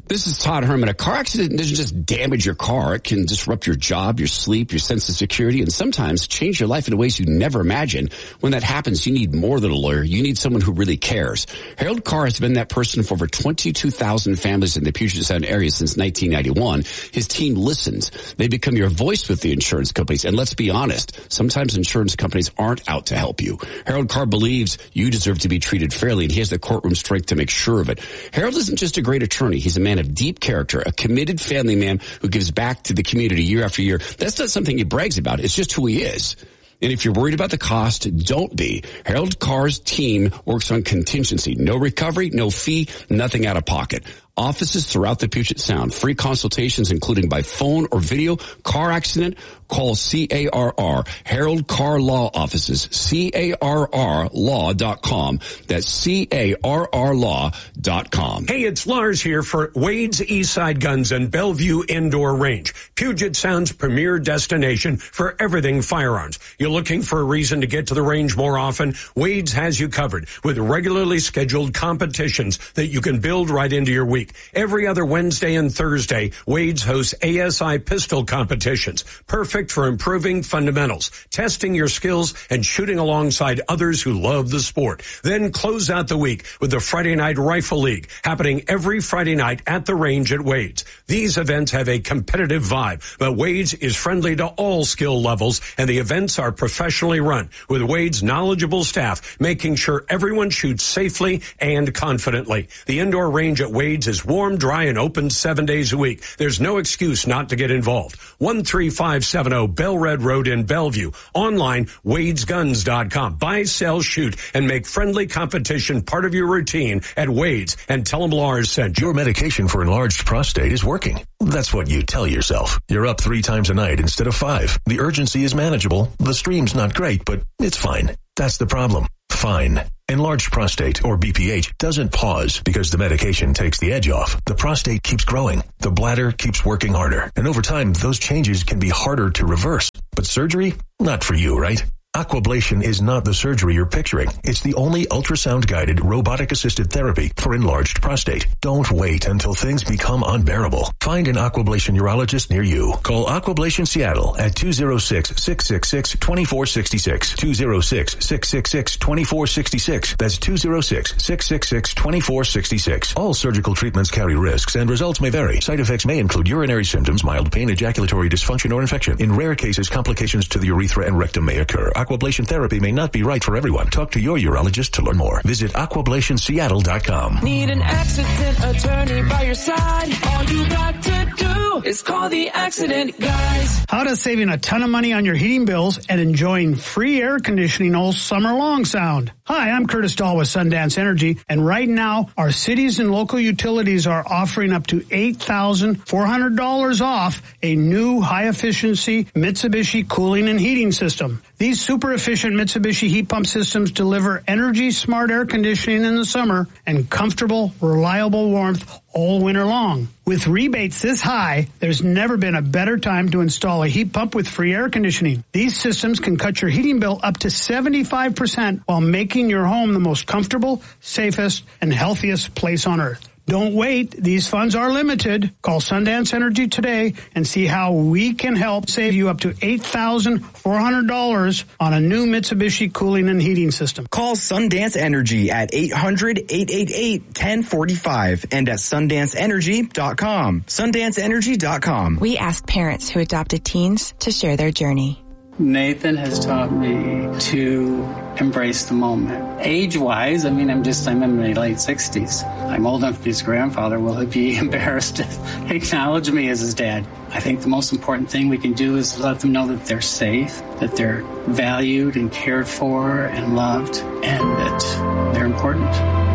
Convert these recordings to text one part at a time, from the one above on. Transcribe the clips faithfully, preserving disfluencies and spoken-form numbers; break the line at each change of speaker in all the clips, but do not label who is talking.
This is Todd Herman. A car accident doesn't just damage your car. It can disrupt your job, your sleep, your sense of security, and sometimes change your life in ways you never imagined. When that happens, you need more than a lawyer. You need someone who really cares. Harold Carr has been that person for over twenty-two thousand families in the Puget Sound area since nineteen ninety-one. His team listens. They become your voice with the insurance companies. And let's be honest, sometimes insurance companies aren't out to help you. Harold Carr believes you deserve to be treated fairly, and he has the courtroom strength to make sure of it. Harold isn't just a great attorney. He's a man of deep character, a committed family man who gives back to the community year after year. That's not something he brags about. It's just who he is. And if you're worried about the cost, don't be. Harold Carr's team works on contingency. No recovery, no fee, nothing out of pocket. Offices throughout the Puget Sound. Free consultations, including by phone or video. Car accident, call C A R R. Harold Carr Law Offices. C A R R law dot com. That's C A R R law dot com.
Hey, it's Lars here for Wade's Eastside Guns and Bellevue Indoor Range. Puget Sound's premier destination for everything firearms. You're looking for a reason to get to the range more often? Wade's has you covered with regularly scheduled competitions that you can build right into your week. Every other Wednesday and Thursday, Wade's hosts A S I pistol competitions, perfect for improving fundamentals, testing your skills, and shooting alongside others who love the sport. Then close out the week with the Friday Night Rifle League, happening every Friday night at the range at Wade's. These events have a competitive vibe, but Wade's is friendly to all skill levels, and the events are professionally run, with Wade's knowledgeable staff making sure everyone shoots safely and confidently. The indoor range at Wade's is warm, dry, and open seven days a week. There's no excuse not to get involved. one three five seven zero Bell Red Road in Bellevue. Online, wades guns dot com. Buy, sell, shoot, and make friendly competition part of your routine at Wade's, and tell them Lars sent you.
Your medication for enlarged prostate is working. That's what you tell yourself. You're up three times a night instead of five. The urgency is manageable. The stream's not great, but it's fine. That's the problem. Fine. Enlarged prostate, or B P H, doesn't pause because the medication takes the edge off. The prostate keeps growing. The bladder keeps working harder. And over time, those changes can be harder to reverse. But surgery? Not for you, right? Aquablation is not the surgery you're picturing. It's the only ultrasound-guided, robotic-assisted therapy for enlarged prostate. Don't wait until things become unbearable. Find an Aquablation urologist near you. Call Aquablation Seattle at two oh six, six six six, two four six six, two oh six, six six six, two four six six. That's two oh six, six six six, two four six six. All surgical treatments carry risks, and results may vary. Side effects may include urinary symptoms, mild pain, ejaculatory dysfunction, or infection. In rare cases, complications to the urethra and rectum may occur. Aquablation therapy may not be right for everyone. Talk to your urologist to learn more. Visit aquablation seattle dot com.
Need an accident attorney by your side? All you got to do is call the Accident Guys.
How does saving a ton of money on your heating bills and enjoying free air conditioning all summer long sound? Hi, I'm Curtis Dahl with Sundance Energy, and right now, our cities and local utilities are offering up to eight thousand four hundred dollars off a new high-efficiency Mitsubishi cooling and heating system. These super-efficient Mitsubishi heat pump systems deliver energy-smart air conditioning in the summer and comfortable, reliable warmth all winter long. With rebates this high, there's never been a better time to install a heat pump with free air conditioning. These systems can cut your heating bill up to seventy-five percent while making your home the most comfortable, safest, and healthiest place on earth. Don't wait. These funds are limited. Call Sundance Energy today and see how we can help save you up to eight thousand four hundred dollars on a new Mitsubishi cooling and heating system.
Call Sundance Energy at eight hundred, eight eight eight, one zero four five and at sundance energy dot com. sundance energy dot com.
We ask parents who adopted teens to share their journey.
Nathan has taught me to embrace the moment. Age-wise, I mean, I'm just, I'm in my late sixties. I'm old enough to be his grandfather. Will he be embarrassed to acknowledge me as his dad? I think the most important thing we can do is let them know that they're safe, that they're valued and cared for and loved, and that they're important.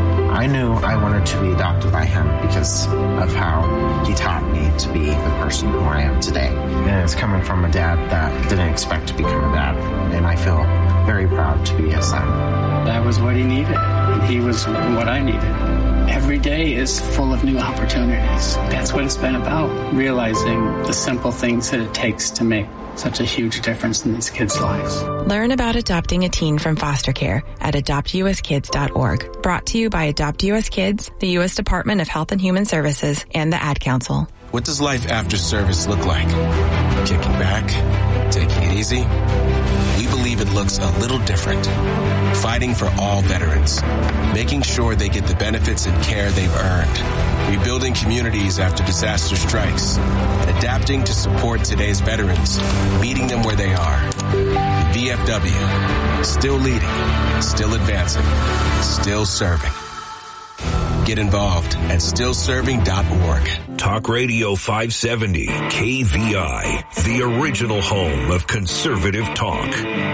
I knew I wanted to be adopted by him because of how he taught me to be the person who I am today. And it's coming from a dad that didn't expect to become a dad. And I feel very proud to be his son.
That was what he needed, and he was what I needed. every day is full of new opportunities. That's what it's been about, realizing the simple things that it takes to make such a huge difference in these kids' lives.
Learn about adopting a teen from foster care at adopt u s kids dot org. Brought to you by Adopt U S Kids, the U S Department of Health and Human Services, and the Ad Council.
What does life after service look like? Kicking back? Taking it easy? We believe it looks a little different. Fighting for all veterans. Making sure they get the benefits and care they've earned. Rebuilding communities after disaster strikes. Adapting to support today's veterans. Meeting them where they are. V F W. Still leading. Still advancing. Still serving. Get involved at still serving dot org.
Talk Radio five seventy, K V I, the original home of conservative talk.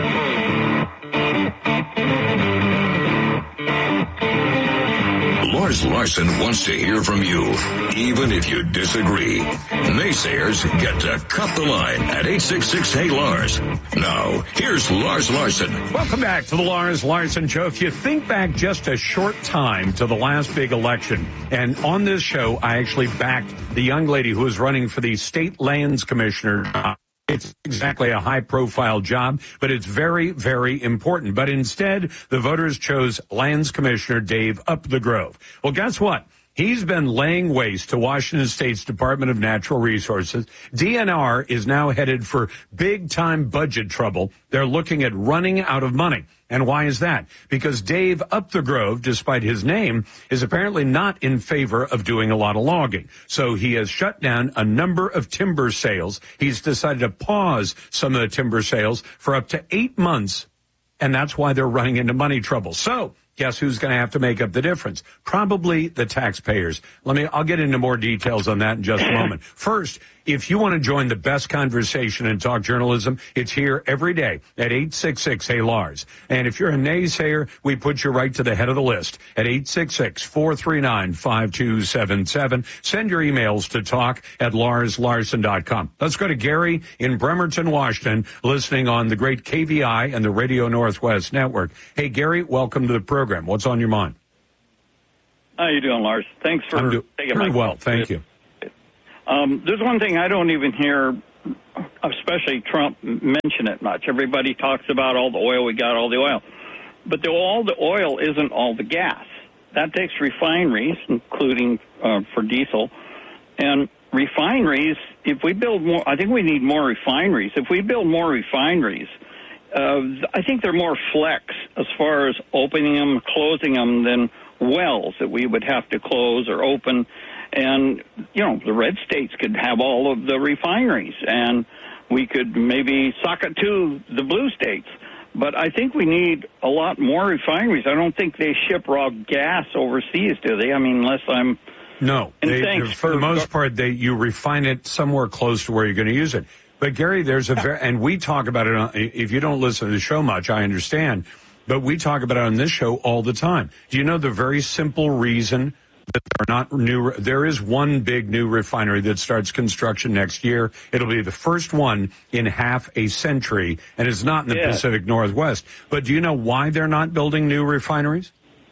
Lars Larson wants to hear from you, even if you disagree. Naysayers get to cut the line at eight six six, hey Lars. Now, here's Lars Larson.
Welcome back to the Lars Larson Show. If you think back just a short time to the last big election, and on this show, I actually backed the young lady who was running for the state lands commissioner. It's exactly a high-profile job, but it's very, very important. But instead, the voters chose Lands Commissioner Dave Upthegrove. Well, guess what? He's been laying waste to Washington State's Department of Natural Resources. D N R is now headed for big-time budget trouble. They're looking at running out of money. And why is that? Because Dave Upthegrove, despite his name, is apparently not in favor of doing a lot of logging. So he has shut down a number of timber sales. He's decided to pause some of the timber sales for up to eight months. And that's why they're running into money trouble. So guess who's going to have to make up the difference? Probably the taxpayers. Let me, I'll get into more details on that in just a moment. First, if you want to join the best conversation in talk journalism, it's here every day at eight six six, hey Lars. And if you're a naysayer, we put you right to the head of the list at eight six six, four three nine, five two seven seven. Send your emails to talk at lars larson dot com. Let's go to Gary in Bremerton, Washington, listening on the great K V I and the Radio Northwest Network. Hey, Gary, welcome to the program. What's on your mind?
How you doing, Lars? Thanks for
I'm do-
taking
very
my
well,
call.
thank you.
Um, there's one thing I don't even hear, especially Trump, mention it much. Everybody talks about all the oil, we got all the oil. But the, all the oil isn't all the gas. That takes refineries, including uh, for diesel. And refineries, if we build more, I think we need more refineries. If we build more refineries, uh, I think they're more flex as far as opening them, closing them than wells that we would have to close or open. And, you know, the red states could have all of the refineries, and we could maybe sock it to the blue states. But I think we need a lot more refineries. I don't think they ship raw gas overseas, do they? I mean, unless I'm...
No. They, for the most part, they you refine it somewhere close to where you're going to use it. But, Gary, there's a... very, and we talk about it, on, if you don't listen to the show much, I understand, but we talk about it on this show all the time. Do you know the very simple reason that there are not new? There is one big new refinery that starts construction next year. It'll be the first one in half a century, and it's not in the yeah. Pacific Northwest. But do you know why they're not building new refineries?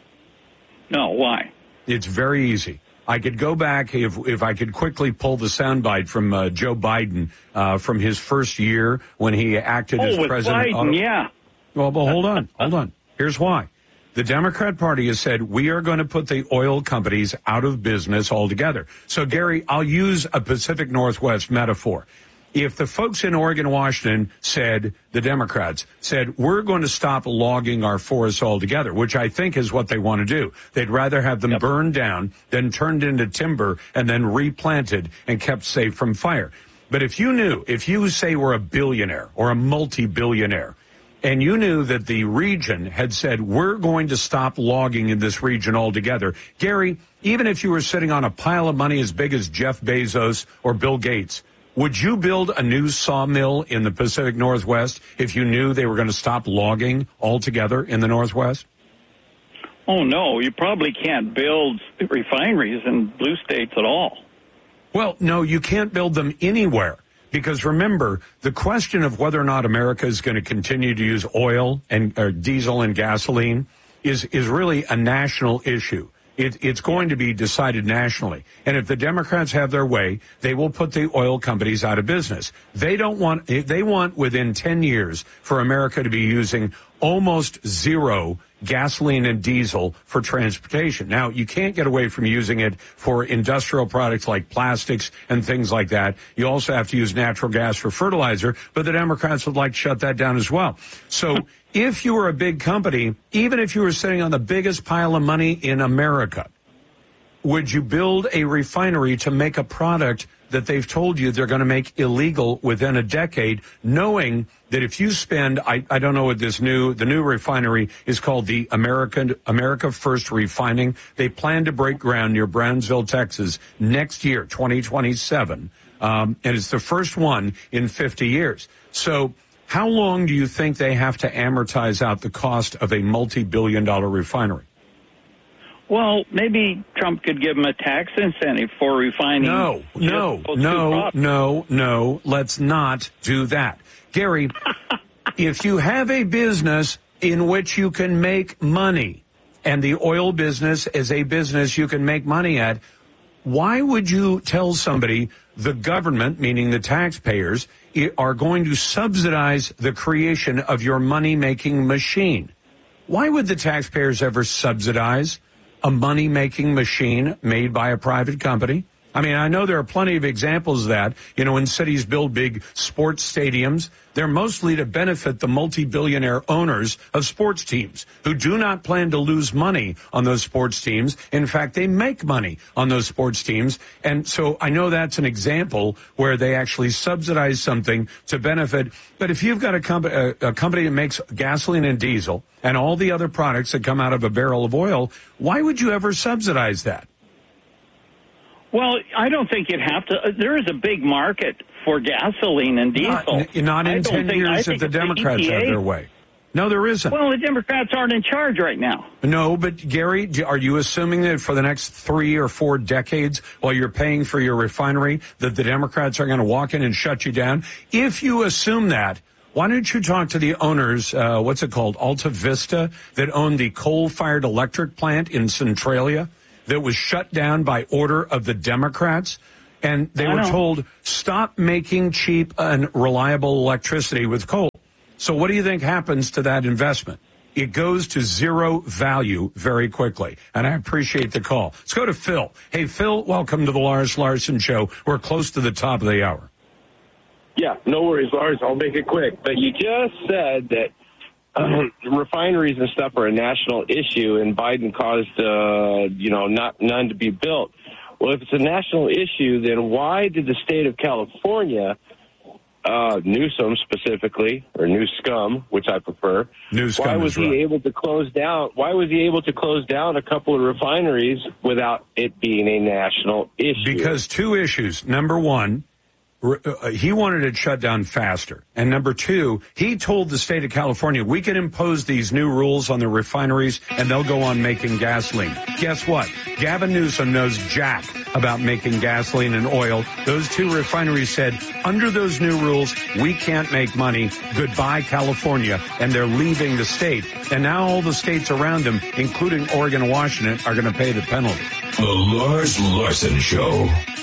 No, why?
It's very easy. I could go back, if if I could quickly pull the soundbite from uh, Joe Biden uh, from his first year when he acted
oh,
as
with
president.
Biden,
of,
yeah.
Well, but hold on, hold on. Here's why. The Democrat Party has said we are going to put the oil companies out of business altogether. So, Gary, I'll use a Pacific Northwest metaphor. If the folks in Oregon, Washington said, the Democrats said, we're going to stop logging our forests altogether, which I think is what they want to do. They'd rather have them yep. burned down than turned into timber and then replanted and kept safe from fire. But if you knew, if you say we're a billionaire or a multi-billionaire, and you knew that the region had said, we're going to stop logging in this region altogether, Gary, even if you were sitting on a pile of money as big as Jeff Bezos or Bill Gates, would you build a new sawmill in the Pacific Northwest if you knew they were going to stop logging altogether in the Northwest?
Oh, no, you probably can't build refineries in blue states at all.
Well, no, you can't build them anywhere. Because remember, the question of whether or not America is going to continue to use oil and or diesel and gasoline is, is really a national issue. It, it's going to be decided nationally. And if the Democrats have their way, they will put the oil companies out of business. They don't want, they want within ten years for America to be using almost zero gasoline and diesel for transportation. Now, you can't get away from using it for industrial products like plastics and things like that. You also have to use natural gas for fertilizer, but the Democrats would like to shut that down as well. So if you were a big company, even if you were sitting on the biggest pile of money in America, would you build a refinery to make a product that they've told you they're going to make illegal within a decade, knowing that if you spend, I, I don't know what this new, the new refinery is called, the American, America First Refining. They plan to break ground near Brownsville, Texas next year, twenty twenty-seven. Um, and it's the first one in fifty years. So how long do you think they have to amortize out the cost of a multi-billion dollar refinery?
Well, maybe Trump could give them a tax incentive for refining.
No, no, no, no, no. Let's not do that. Gary, if you have a business in which you can make money, and the oil business is a business you can make money at, why would you tell somebody the government, meaning the taxpayers, are going to subsidize the creation of your money-making machine? Why would the taxpayers ever subsidize a money-making machine made by a private company? I mean, I know there are plenty of examples of that. You know, when cities build big sports stadiums, they're mostly to benefit the multi-billionaire owners of sports teams who do not plan to lose money on those sports teams. In fact, they make money on those sports teams. And so I know that's an example where they actually subsidize something to benefit. But if you've got a, com- a, a company that makes gasoline and diesel and all the other products that come out of a barrel of oil, why would you ever subsidize that?
Well, I don't think you'd have to. Uh, there is a big market for gasoline and diesel.
Not, not in ten think, years if the Democrats the have their way. No, there isn't.
Well, the Democrats aren't in charge right now.
No, but Gary, are you assuming that for the next three or four decades, while you're paying for your refinery, that the Democrats are going to walk in and shut you down? If you assume that, why don't you talk to the owners, uh, what's it called, Alta Vista, that own the coal-fired electric plant in Centralia, that was shut down by order of the Democrats, and they were told, stop making cheap and reliable electricity with coal. So what do you think happens to that investment? It goes to zero value very quickly, and I appreciate the call. Let's go to Phil. Hey, Phil, welcome to the Lars Larson Show. We're close to the top of the hour.
Yeah, no worries, Lars. I'll make it quick. But you just said that Um, refineries and stuff are a national issue, and Biden caused, uh, you know, not none to be built. Well, if it's a national issue, then why did the state of California, uh, Newsom specifically, or Newscum, which I prefer,
Newscum
why was he right. able to close down? Why was he able to close down a couple of refineries without it being a national issue?
Because two issues. Number one, he wanted it shut down faster. And number two, he told the state of California, we can impose these new rules on the refineries and they'll go on making gasoline. Guess what? Gavin Newsom knows jack about making gasoline and oil. Those two refineries said, under those new rules, we can't make money. Goodbye, California. And they're leaving the state. And now all the states around them, including Oregon and Washington, are going to pay the penalty.
The Lars Larson Show.